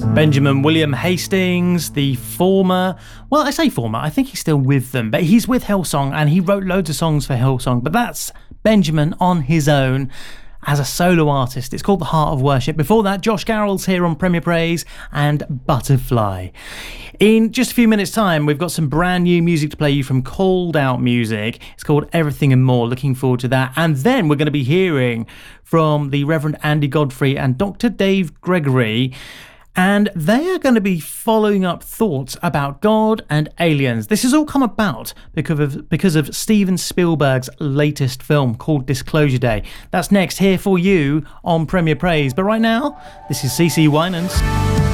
Benjamin William Hastings, the former, well, I say former, I think he's still with them, but he's with Hillsong and he wrote loads of songs for Hillsong, but that's Benjamin on his own as a solo artist. It's called The Heart of Worship. Before that, Josh Garrels here on Premier Praise and Butterfly. In just a few minutes' time, we've got some brand new music to play you from Called Out Music. It's called Everything and More. Looking forward to that. And then we're going to be hearing from the Reverend Andy Godfrey and Dr. Dave Gregory. And they are going to be following up thoughts about God and aliens. This has all come about because of Steven Spielberg's latest film called Disclosure Day. That's next here for you on Premier Praise. But right now, this is CeCe Winans.